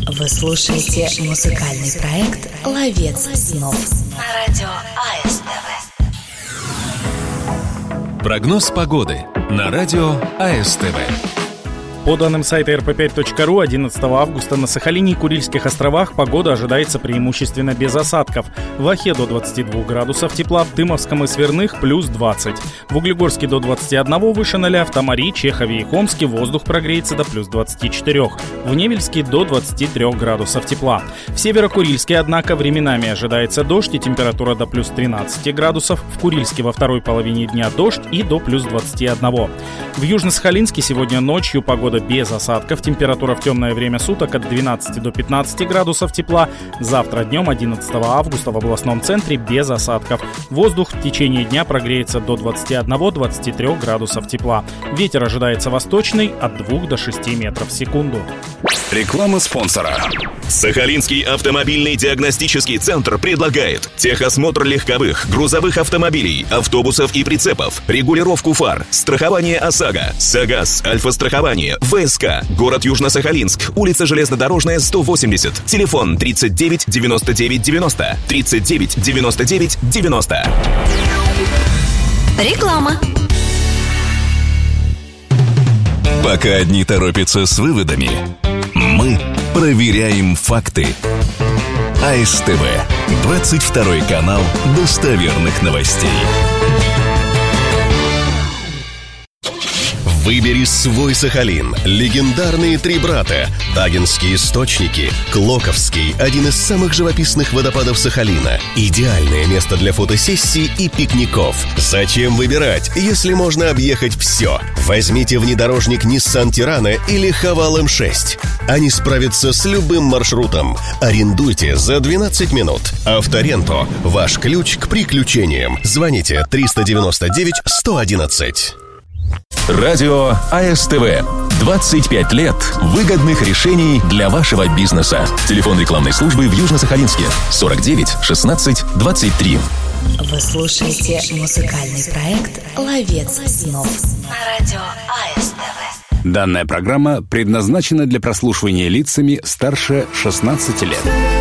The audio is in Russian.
Вы слушаете музыкальный проект «Ловец снов» на радио АСТВ. Прогноз погоды на радио АСТВ. По данным сайта rp5.ru, 11 августа на Сахалине и Курильских островах погода ожидается преимущественно без осадков. В Охе до 22 градусов тепла, в Тымовском и Сверных плюс 20. В Углегорске до 21 выше 0, в Тамари, Чехове и Хомске воздух прогреется до плюс 24. В Невельске до 23 градусов тепла. В Северо-Курильске, однако, временами ожидается дождь и температура до плюс 13 градусов. В Курильске во второй половине дня дождь и до плюс 21. В Южно-Сахалинске сегодня ночью погода без осадков, температура в темное время суток от 12 до 15 градусов тепла. Завтра днем, 11 августа, в областном центре без осадков. Воздух в течение дня прогреется до 21-23 градусов тепла. Ветер ожидается восточный от 2 до 6 метров в секунду. Реклама спонсора. Сахалинский автомобильный диагностический центр предлагает техосмотр легковых, грузовых автомобилей, автобусов и прицепов, регулировку фар, страхование ОСАГО, САГАС, Альфа-страхование, ВСК, город Южно-Сахалинск, улица Железнодорожная, 180, телефон 39 99 90, 39 99 90. Реклама. Пока одни торопятся с выводами, мы проверяем факты. АСТВ, 22 канал достоверных новостей. Выбери свой Сахалин. Легендарные три брата. Тагинские источники. Клоковский, один из самых живописных водопадов Сахалина. Идеальное место для фотосессий и пикников. Зачем выбирать, если можно объехать все? Возьмите внедорожник Nissan Tirana или Haval M6. Они справятся с любым маршрутом. Арендуйте за 12 минут. Авторенто. Ваш ключ к приключениям. Звоните 399 111. Радио АСТВ. 25 лет выгодных решений для вашего бизнеса. Телефон рекламной службы в Южно-Сахалинске 49 16 23. Вы слушаете музыкальный проект «Ловец снов» на радио АСТВ. Данная программа предназначена для прослушивания лицами старше 16 лет.